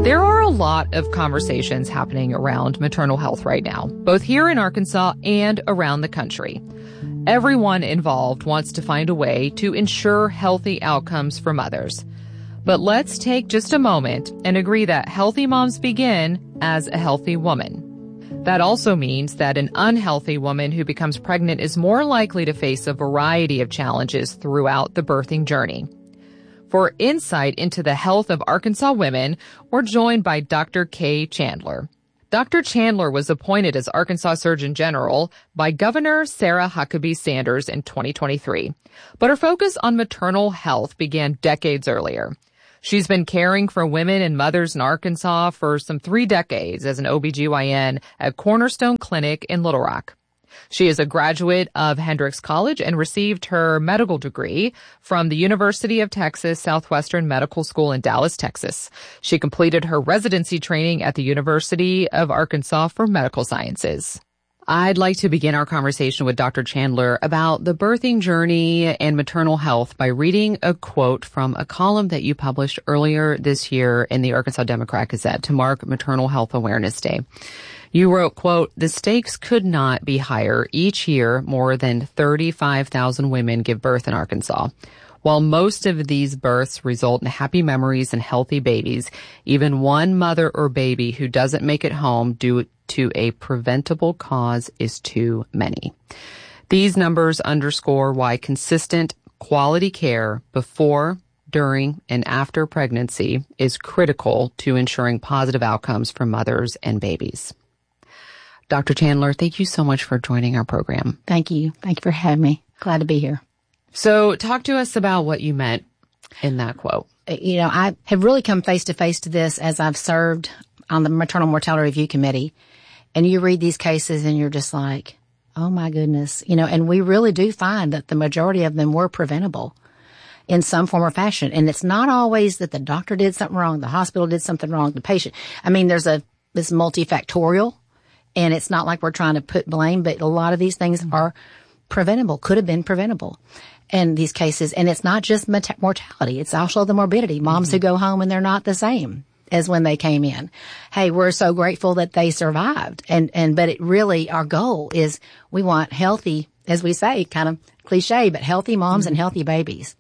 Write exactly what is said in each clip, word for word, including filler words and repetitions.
There are a lot of conversations happening around maternal health right now, both here in Arkansas and around the country. Everyone involved wants to find a way to ensure healthy outcomes for mothers. But let's take just a moment and agree that healthy moms begin as a healthy woman. That also means that an unhealthy woman who becomes pregnant is more likely to face a variety of challenges throughout the birthing journey. For insight into the health of Arkansas women, we're joined by Doctor Kay Chandler. Doctor Chandler was appointed as Arkansas Surgeon General by Governor Sarah Huckabee Sanders in twenty twenty-three. But her focus on maternal health began decades earlier. She's been caring for women and mothers in Arkansas for some three decades as an O B G Y N at Cornerstone Clinic in Little Rock. She is a graduate of Hendrix College and received her medical degree from the University of Texas Southwestern Medical School in Dallas, Texas. She completed her residency training at the University of Arkansas for Medical Sciences. I'd like to begin our conversation with Doctor Chandler about the birthing journey and maternal health by reading a quote from a column that you published earlier this year in the Arkansas Democrat-Gazette to mark Maternal Health Awareness Day. You wrote, quote, "The stakes could not be higher. Each year, more than thirty-five thousand women give birth in Arkansas. While most of these births result in happy memories and healthy babies, even one mother or baby who doesn't make it home due to a preventable cause is too many. These numbers underscore why consistent quality care before, during, and after pregnancy is critical to ensuring positive outcomes for mothers and babies." Doctor Chandler, thank you so much for joining our program. Thank you. Thank you for having me. Glad to be here. So talk to us about what you meant in that quote. You know, I have really come face to face to this as I've served on the Maternal Mortality Review Committee. And you read these cases and you're just like, oh my goodness. You know, and we really do find that the majority of them were preventable in some form or fashion. And it's not always that the doctor did something wrong, the hospital did something wrong, the patient. I mean, there's a, this multifactorial. And it's not like we're trying to put blame, but a lot of these things mm-hmm. are preventable, could have been preventable in these cases. And it's not just mortality. It's also the morbidity. Moms mm-hmm. who go home and they're not the same as when they came in. Hey, we're so grateful that they survived. And, and, but it really, our goal is we want healthy, as we say, kind of cliche, but healthy moms mm-hmm. and healthy babies.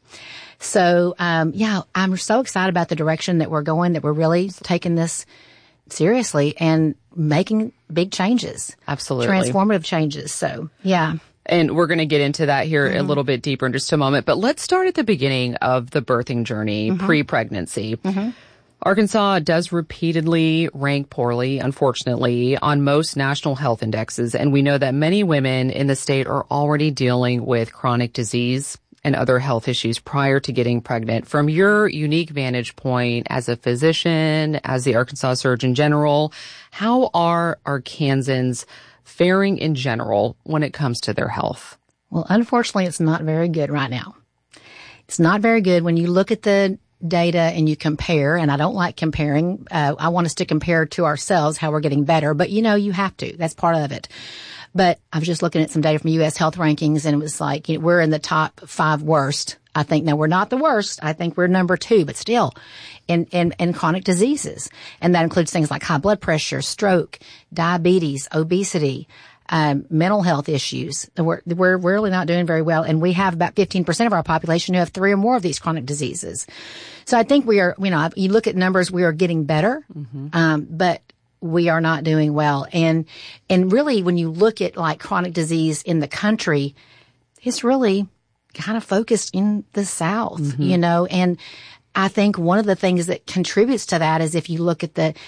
So, um, yeah, I'm so excited about the direction that we're going, that we're really taking this seriously and making big changes. Absolutely. Transformative changes. So, yeah. And we're going to get into that here mm-hmm. a little bit deeper in just a moment. But let's start at the beginning of the birthing journey, mm-hmm. pre-pregnancy. Mm-hmm. Arkansas does repeatedly rank poorly, unfortunately, on most national health indexes. And we know that many women in the state are already dealing with chronic disease and other health issues prior to getting pregnant. From your unique vantage point as a physician, as the Arkansas Surgeon General, how are Arkansans faring in general when it comes to their health? Well, unfortunately, it's not very good right now. It's not very good when you look at the data and you compare, and I don't like comparing. Uh, I want us to compare to ourselves how we're getting better, but you know, you have to. That's part of it. But I was just looking at some data from U S Health Rankings, and it was like, you know, we're in the top five worst. I think now we're not the worst. I think we're number two, but still in, in, in chronic diseases. And that includes things like high blood pressure, stroke, diabetes, obesity, um, mental health issues. We're, we're really not doing very well. And we have about fifteen percent of our population who have three or more of these chronic diseases. So I think we are, you know, you look at numbers, we are getting better. Mm-hmm. Um, but we are not doing well. And, and really when you look at like chronic disease in the country, it's really kind of focused in the South, mm-hmm. you know, and I think one of the things that contributes to that is if you look at the,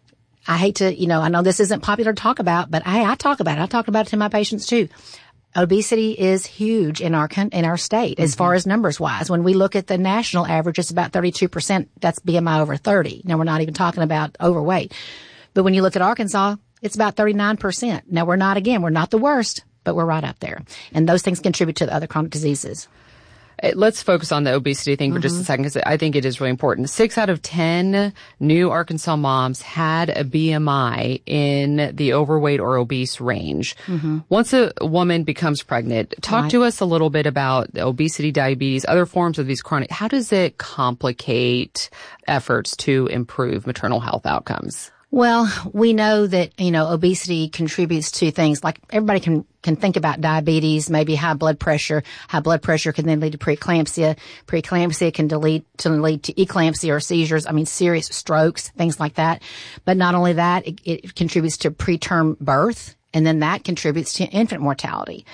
I hate to, you know, I know this isn't popular to talk about, but I, I talk about it. I talk about it to my patients too. Obesity is huge in our in our state as mm-hmm. far as numbers wise. When we look at the national average, it's about thirty-two percent. That's B M I over thirty. Now we're not even talking about overweight. But when you look at Arkansas, it's about thirty-nine percent. Now we're not, again, we're not the worst, but we're right up there. And those things contribute to the other chronic diseases. Let's focus on the obesity thing for mm-hmm. just a second, because I think it is really important. Six out of ten new Arkansas moms had a B M I in the overweight or obese range. Mm-hmm. Once a woman becomes pregnant, talk right. to us a little bit about obesity, diabetes, other forms of these chronic. How does it complicate efforts to improve maternal health outcomes? Well, we know that, you know, obesity contributes to things like everybody can, can think about diabetes, maybe high blood pressure. High blood pressure can then lead to preeclampsia. Preeclampsia can lead to lead to eclampsia or seizures. I mean, serious strokes, things like that. But not only that, it, it contributes to preterm birth, and then that contributes to infant mortality.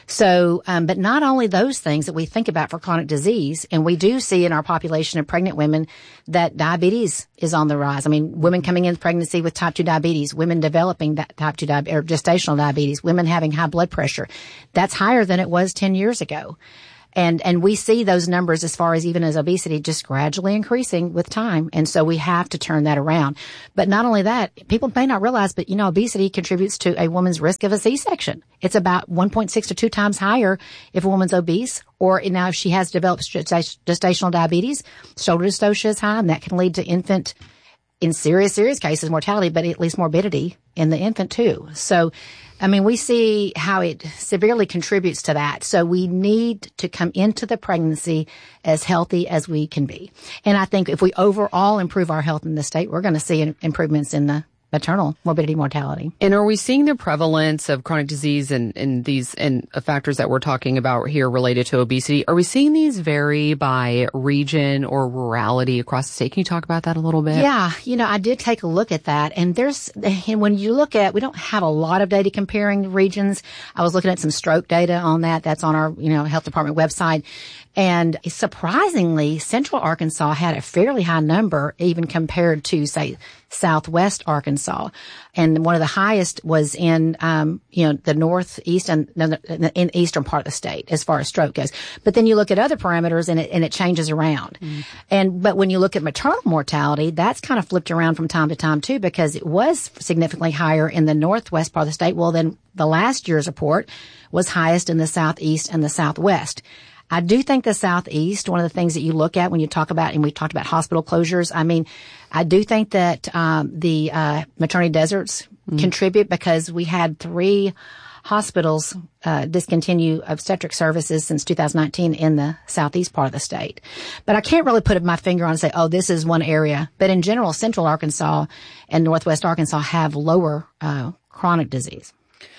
So, um, but not only those things that we think about for chronic disease, and we do see in our population of pregnant women that diabetes is on the rise. I mean, women coming in pregnancy with type two diabetes, women developing that type two diabetes or gestational diabetes, women having high blood pressure. That's higher than it was ten years ago. And, and we see those numbers as far as even as obesity just gradually increasing with time. And so we have to turn that around. But not only that, people may not realize, but you know, obesity contributes to a woman's risk of a C-section. It's about one point six to two times higher if a woman's obese, or now if she has developed gestational diabetes, shoulder dystocia is high, and that can lead to infant, in serious, serious cases, mortality, but at least morbidity in the infant too. So, I mean, we see how it severely contributes to that. So we need to come into the pregnancy as healthy as we can be. And I think if we overall improve our health in the state, we're going to see improvements in the maternal morbidity mortality. And are we seeing the prevalence of chronic disease and, and these and factors that we're talking about here related to obesity? Are we seeing these vary by region or rurality across the state? Can you talk about that a little bit? Yeah, you know, I did take a look at that, and there's and when you look at, we don't have a lot of data comparing regions. I was looking at some stroke data on that. That's on our, you know, health department website. And surprisingly, Central Arkansas had a fairly high number even compared to, say, Southwest Arkansas. And one of the highest was in, um, you know, the northeast and no, the, in the eastern part of the state as far as stroke goes. But then you look at other parameters and it, and it changes around. Mm. And, but when you look at maternal mortality, that's kind of flipped around from time to time too, because it was significantly higher in the northwest part of the state. Well, then the last year's report was highest in the southeast and the southwest. I do think the Southeast, one of the things that you look at when you talk about, and we talked about hospital closures, I mean, I do think that um, the uh, maternity deserts mm. contribute, because we had three hospitals uh, discontinue obstetric services since two thousand nineteen in the southeast part of the state. But I can't really put my finger on and say, oh, this is one area. But in general, Central Arkansas and Northwest Arkansas have lower uh, chronic disease.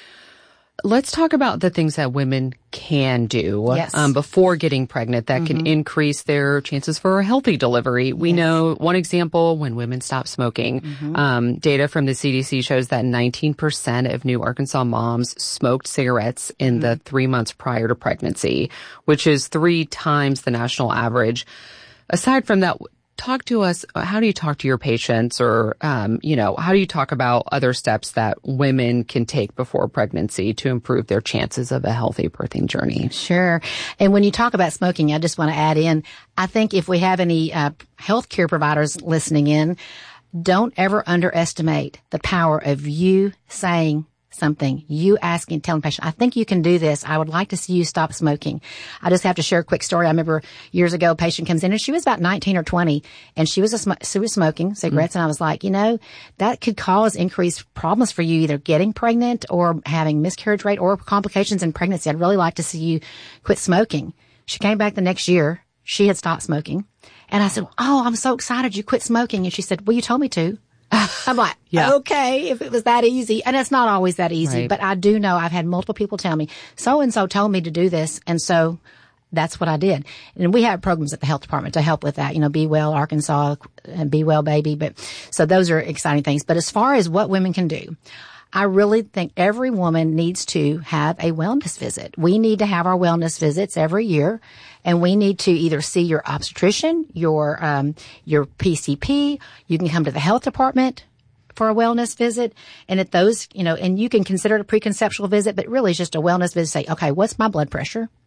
Let's talk about the things that women can do yes. um, before getting pregnant that mm-hmm. can increase their chances for a healthy delivery. We yes. know one example, when women stop smoking. Mm-hmm. Um, data from the C D C shows that nineteen percent of new Arkansas moms smoked cigarettes in mm-hmm. the three months prior to pregnancy, which is three times the national average. Aside from that, talk to us. How do you talk to your patients, or, um, you know, how do you talk about other steps that women can take before pregnancy to improve their chances of a healthy birthing journey? Sure. And when you talk about smoking, I just want to add in, I think if we have any uh, healthcare providers listening in, don't ever underestimate the power of you saying something, you asking, telling the patient, I think you can do this. I would like to see you stop smoking. I just have to share a quick story. I remember years ago, a patient comes in and she was about nineteen or twenty, and she was a sm- she was smoking cigarettes. Mm-hmm. And I was like, you know, that could cause increased problems for you, either getting pregnant or having miscarriage rate or complications in pregnancy. I'd really like to see you quit smoking. She came back the next year. She had stopped smoking. And I said, oh, I'm so excited you quit smoking. And she said, well, you told me to. I'm like, yeah. okay, if it was that easy. And it's not always that easy, right. but I do know I've had multiple people tell me, so-and-so told me to do this. And so that's what I did. And we have programs at the health department to help with that, you know, Be Well Arkansas and Be Well Baby. But so those are exciting things. But as far as what women can do, I really think every woman needs to have a wellness visit. We need to have our wellness visits every year, and we need to either see your obstetrician, your um your P C P. You can come to the health department for a wellness visit, and at those, you know, and you can consider it a preconceptual visit, but really it's just a wellness visit. Say, okay, what's my blood pressure?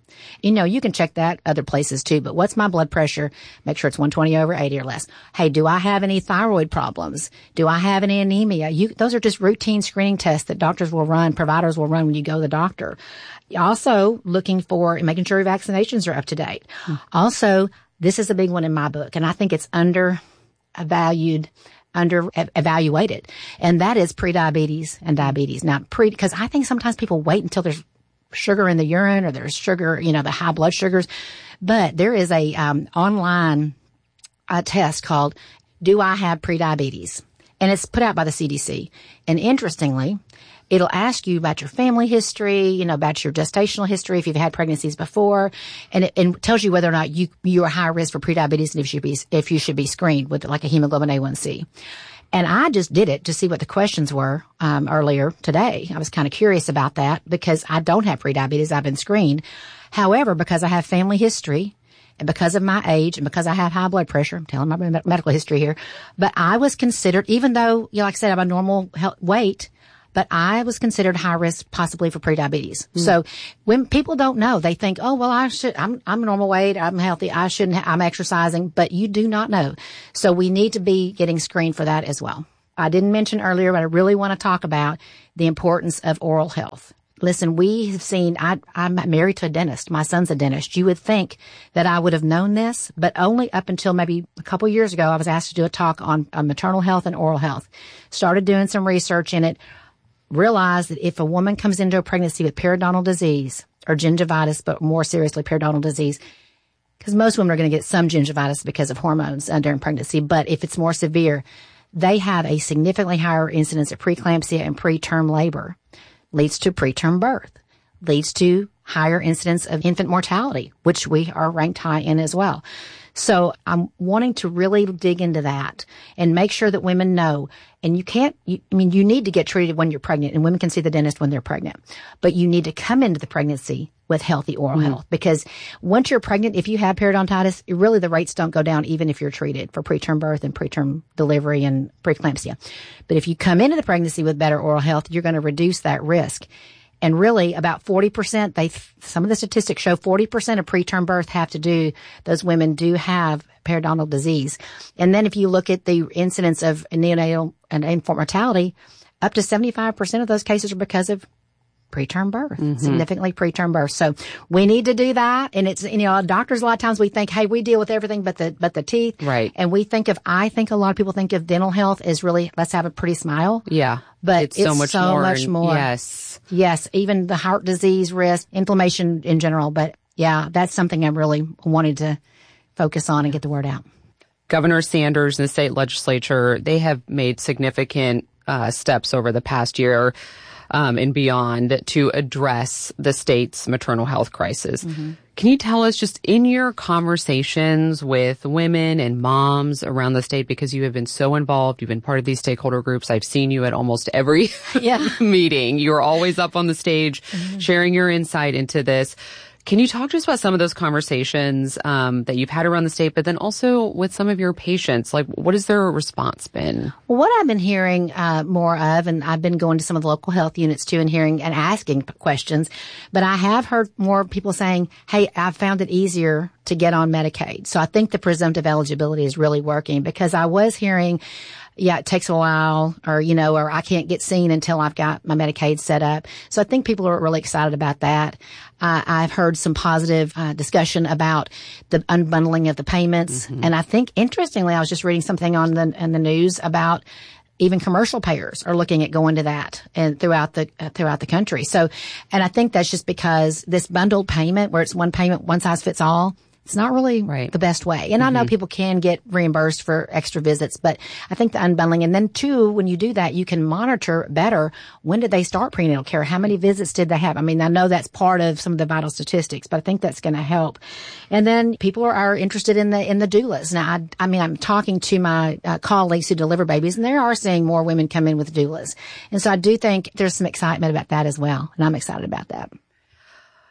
You know, you can check that other places too, but what's my blood pressure? Make sure it's one twenty over eighty or less. Hey, do I have any thyroid problems? Do I have any anemia? You, those are just routine screening tests that doctors will run, providers will run when you go to the doctor. Also looking for and making sure your vaccinations are up to date. Mm. Also, this is a big one in my book, and I think it's undervalued, under evaluated, and that is prediabetes and diabetes. Now, pre, because I think sometimes people wait until there's sugar in the urine or there's sugar, you know, the high blood sugars, but there is a um, online uh, test called Do I Have Prediabetes? And it's put out by the C D C. And interestingly, it'll ask you about your family history, you know, about your gestational history, if you've had pregnancies before, and it, and tells you whether or not you you are high risk for prediabetes and if you should be if you should be screened with like a hemoglobin A one C. And I just did it to see what the questions were um, earlier today. I was kind of curious about that because I don't have prediabetes. I've been screened. However, because I have family history and because of my age and because I have high blood pressure, I'm telling my medical history here, but I was considered, even though, you know, like I said, I'm a normal health, weight, but I was considered high risk possibly for prediabetes. Mm. So when people don't know, they think, oh, well, I should, I'm, I'm a normal weight. I'm healthy. I shouldn't, ha- I'm exercising, but you do not know. So we need to be getting screened for that as well. I didn't mention earlier, but I really want to talk about the importance of oral health. Listen, we have seen, I, I'm married to a dentist. My son's a dentist. You would think that I would have known this, but only up until maybe a couple years ago, I was asked to do a talk on, on maternal health and oral health. Started doing some research in it. Realize that if a woman comes into a pregnancy with periodontal disease or gingivitis, but more seriously periodontal disease, because most women are going to get some gingivitis because of hormones uh, during pregnancy, but if it's more severe, they have a significantly higher incidence of preeclampsia and preterm labor, leads to preterm birth, leads to higher incidence of infant mortality, which we are ranked high in as well. So I'm wanting to really dig into that and make sure that women know. And you can't, you, I mean, you need to get treated when you're pregnant, and women can see the dentist when they're pregnant. But you need to come into the pregnancy with healthy oral mm-hmm. health, because once you're pregnant, if you have periodontitis, it really the rates don't go down even if you're treated for preterm birth and preterm delivery and preeclampsia. But if you come into the pregnancy with better oral health, you're going to reduce that risk. And really, about forty percent, they, some of the statistics show forty percent of preterm birth have to do, those women do have periodontal disease. And then if you look at the incidence of neonatal and infant mortality, up to seventy-five percent of those cases are because of preterm birth, mm-hmm. significantly preterm birth. So we need to do that. And it's, you know, doctors, a lot of times we think, hey, we deal with everything but the, but the teeth. Right. And we think of, I think a lot of people think of dental health as really, let's have a pretty smile. Yeah. But it's, it's so much so more. much more. Yes. Yes. Even the heart disease risk, inflammation in general. But yeah, that's something I really wanted to focus on and get the word out. Governor Sanders and the state legislature, they have made significant uh, steps over the past year Um, and beyond to address the state's maternal health crisis. Mm-hmm. Can you tell us, just in your conversations with women and moms around the state, because you have been so involved, you've been part of these stakeholder groups, I've seen you at almost every yeah. meeting. You're always up on the stage mm-hmm. sharing your insight into this. Can you talk to us about some of those conversations um, that you've had around the state, but then also with some of your patients? Like, what has their response been? Well, what I've been hearing uh, more of, and I've been going to some of the local health units too and hearing and asking questions, but I have heard more people saying, hey, I've found it easier to get on Medicaid. So I think the presumptive eligibility is really working, because I was hearing, yeah, it takes a while, or, you know, or I can't get seen until I've got my Medicaid set up. So I think people are really excited about that. Uh, I've heard some positive uh, discussion about the unbundling of the payments. Mm-hmm. And I think, interestingly, I was just reading something on the, in the news about even commercial payers are looking at going to that and throughout the, uh, throughout the country. So, and I think that's just because this bundled payment, where it's one payment, one size fits all, it's not really right. the best way. And mm-hmm. I know people can get reimbursed for extra visits, but I think the unbundling, and then two, when you do that, you can monitor better, when did they start prenatal care? How many visits did they have? I mean, I know that's part of some of the vital statistics, but I think that's going to help. And then people are, are interested in the, in the doulas. Now, I, I mean, I'm talking to my uh, colleagues who deliver babies, and they are seeing more women come in with doulas. And so I do think there's some excitement about that as well. And I'm excited about that.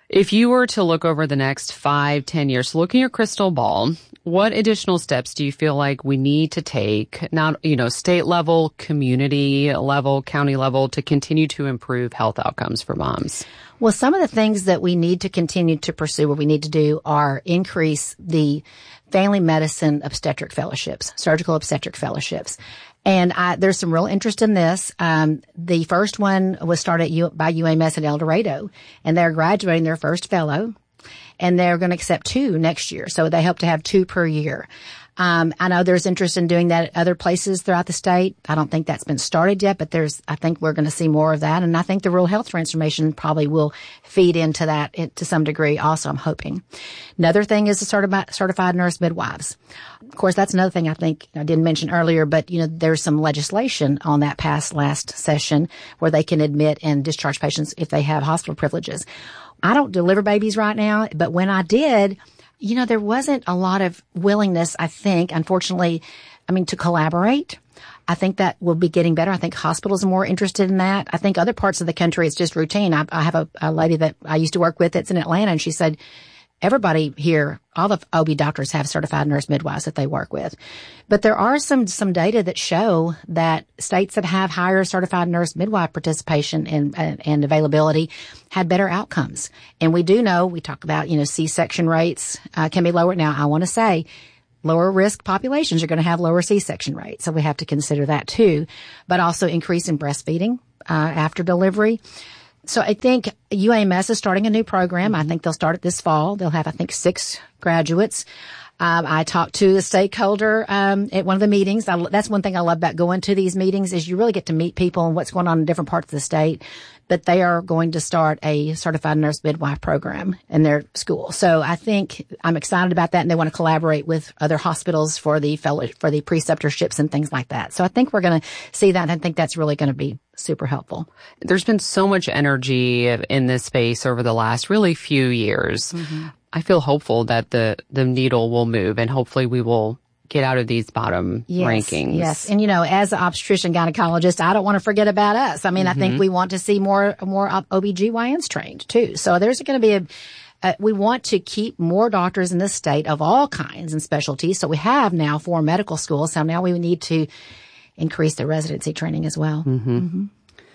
If you were to look over the next five, ten years, look in your crystal ball, what additional steps do you feel like we need to take, not, you know, state level, community level, county level, to continue to improve health outcomes for moms? Well, some of the things that we need to continue to pursue, what we need to do are increase the family medicine obstetric fellowships, surgical obstetric fellowships. And I, there's some real interest in this. Um, the first one was started U, by U A M S at El Dorado, and they're graduating their first fellow, and they're going to accept two next year. So they hope to have two per year. Um, I know there's interest in doing that at other places throughout the state. I don't think that's been started yet, but there's, I think we're going to see more of that. And I think the rural health transformation probably will feed into that to some degree also, I'm hoping. Another thing is the certified, certified nurse midwives. Of course, that's another thing I think I didn't mention earlier, but you know, there's some legislation on that passed last session where they can admit and discharge patients if they have hospital privileges. I don't deliver babies right now, but when I did, you know, there wasn't a lot of willingness, I think, unfortunately, I mean, to collaborate. I think that will be getting better. I think hospitals are more interested in that. I think other parts of the country, it's just routine. I, I have a, a lady that I used to work with that's in Atlanta, and she said, everybody here, all the O B doctors have certified nurse midwives that they work with. But there are some, some data that show that states that have higher certified nurse midwife participation and, and, and availability had better outcomes. And we do know, we talk about, you know, C-section rates, uh, can be lower. Now, I want to say lower risk populations are going to have lower C-section rates. So we have to consider that too, but also increase in breastfeeding, uh, after delivery. So I think U A M S is starting a new program. I think they'll start it this fall. They'll have, I think, six graduates. Um, I talked to a stakeholder um, at one of the meetings. I, that's one thing I love about going to these meetings is you really get to meet people and what's going on in different parts of the state. But they are going to start a certified nurse midwife program in their school. So I think I'm excited about that, and they want to collaborate with other hospitals for the fellow, for the preceptorships and things like that. So I think we're going to see that, and I think that's really going to be super helpful. There's been so much energy in this space over the last really few years. Mm-hmm. I feel hopeful that the, the needle will move, and hopefully we will get out of these bottom yes, rankings. Yes. And, you know, as an obstetrician gynecologist, I don't want to forget about us. I mean, mm-hmm. I think we want to see more, more O B G Y Ns trained too. So there's going to be a, uh, we want to keep more doctors in this state of all kinds and specialties. So we have now four medical schools. So now we need to increase the residency training as well. Mm-hmm. Mm-hmm.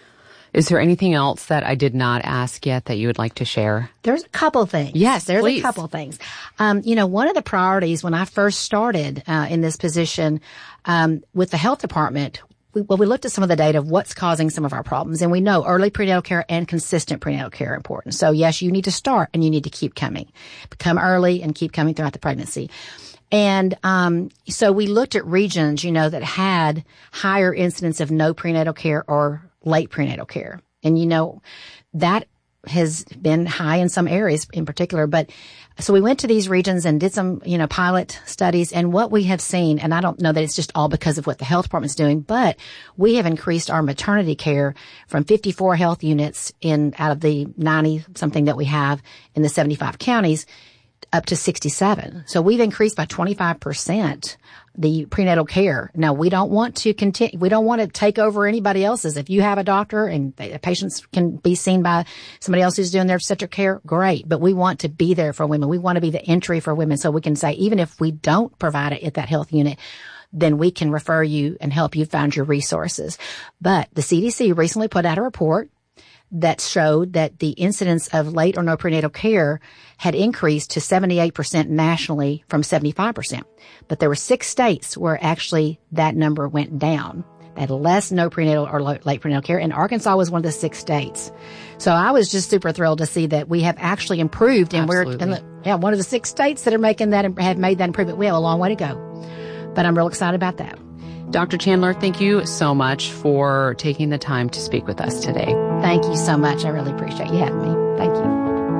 Is there anything else that I did not ask yet that you would like to share? There's a couple things. Yes, There's please. a couple things. Um, you know, one of the priorities when I first started uh, in this position um, with the health department, we, well, we looked at some of the data of what's causing some of our problems. And we know early prenatal care and consistent prenatal care are important. So, yes, you need to start and you need to keep coming. Come early and keep coming throughout the pregnancy. And um so we looked at regions, you know, that had higher incidence of no prenatal care or late prenatal care. And, you know, that has been high in some areas in particular. But so we went to these regions and did some, you know, pilot studies. And what we have seen, and I don't know that it's just all because of what the health department's doing, but we have increased our maternity care from fifty-four health units in out of the ninety something that we have in the seventy-five counties up to sixty-seven. So we've increased by twenty-five percent the prenatal care. Now, we don't want to continue, we don't want to take over anybody else's. If you have a doctor and the patients can be seen by somebody else who's doing their obstetric care, great. But we want to be there for women. We want to be the entry for women. So we can say, even if we don't provide it at that health unit, then we can refer you and help you find your resources. But the C D C recently put out a report that showed that the incidence of late or no prenatal care had increased to seventy-eight percent nationally from seventy-five percent. But there were six states where actually that number went down. They had less no prenatal or late prenatal care, and Arkansas was one of the six states. So I was just super thrilled to see that we have actually improved, and Absolutely. we're in the, yeah, one of the six states that are making that, have made that improvement. We have a long way to go, but I'm real excited about that. Doctor Chandler, thank you so much for taking the time to speak with us today. Thank you so much. I really appreciate you having me. Thank you.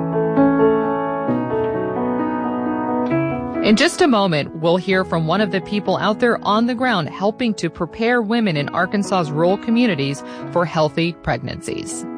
In just a moment, we'll hear from one of the people out there on the ground helping to prepare women in Arkansas's rural communities for healthy pregnancies.